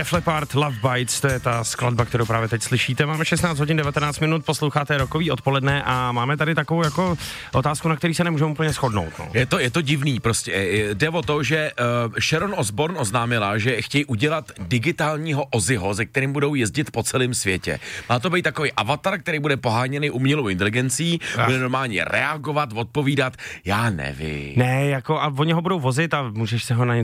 Def Leppard, Love Bites, to je ta skladba, kterou právě teď slyšíte. Máme 16 hodin 19 minut, posloucháte rokový odpoledne a máme tady takovou jako otázku, na který se nemůžeme úplně shodnout. No. Je to divný prostě. Jde o to, že Sharon Osbourne oznámila, že chtějí udělat digitálního Ozzyho, se kterým budou jezdit po celém světě. Má to být takový avatar, který bude poháněný umělou inteligencí, bude normálně reagovat, odpovídat, já nevím. Ne, jako a oni ho budou vozit a můžeš se ho na